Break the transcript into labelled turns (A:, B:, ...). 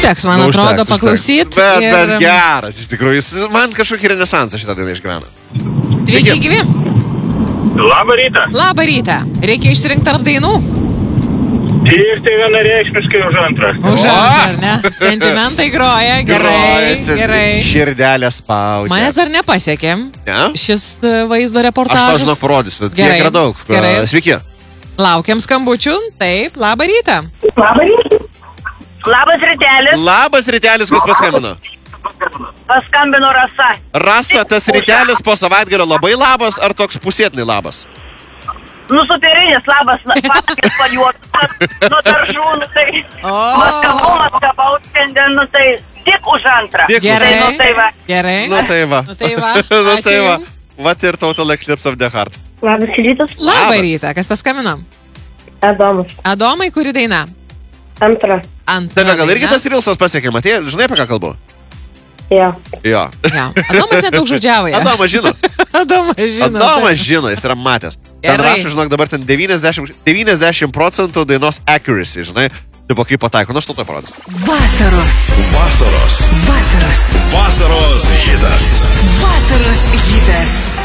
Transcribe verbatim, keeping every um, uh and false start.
A: užteks, man
B: Nu,
A: atrodo,
B: užteks,
A: paklausyti.
B: užteks. Bet,
A: ir...
B: bet geras, iš tikrųjų. Jis, man kažkokį renesansą šitą dainą išgyvena.
A: Sveiki, gyvi.
C: Labą rytą.
A: Labą rytą. Reikia išsirinkti tarp dainų.
C: Ir tai vienareikšmiškai už antrą.
A: Už antrą, ar ne? Sentimentai groja, gerai,
B: Grojasi,
A: gerai.
B: Širdelė spaudžia.
A: Manęs dar nepasiekė
B: Ne?
A: šis e, vaizdo
B: Aš
A: reportažas.
B: tau žinau parodysiu, bet
A: Gerai,
B: tiek yra daug.
A: gerai.
B: Sveiki.
A: Laukiam skambučių. Taip, labą rytą.
D: Labas rytelis,
B: Labas rytelis, kas paskambino.
D: paskambino Rasa.
B: Rasa, tas rytelis po savaitgalio labai labas ar toks pusėtinai labas?
D: Nu, superinis labas, pasakės pajuotas, nu, daržų, nu, tai,
A: O.
D: maskavau, maskavau, šiandien, nu, tai, tik už antrą.
B: Tik už
A: Gerai.
D: Tai, nu, tai va.
A: Gerai.
B: Nu tai va.
A: Nu tai va.
B: Nu
A: Ačiū
B: tai va.
A: jums.
B: Vat ir Total Eclipse of the Heart.
D: Labas rytas.
A: Labą
B: Labas.
A: rytą. Kas paskambino?
D: Adomas.
A: Adomai, kuri daina?
D: Antra.
A: Antra
B: Tave gal irgi
A: daina.
B: tas Rilsas pasiekė, matė, žinai apie ką kalbu?
D: Jo.
B: Jo.
A: Jo. Adomas nedaug žodžiavo. ja.
B: Adomas žino.
A: Adomas žino.
B: Adomas žino, jis yra matęs. Ten
A: Gerai.
B: rašo, žinok, dabar ten devyniasdešimt, devyniasdešimt procentų dainos accuracy, žinai. Tipo, kaip pataiko, nu aš tau tai parodysiu.
E: Vasaros.
F: Vasaros.
E: Vasaros.
F: Vasaros hitas.
E: Vasaros hitas.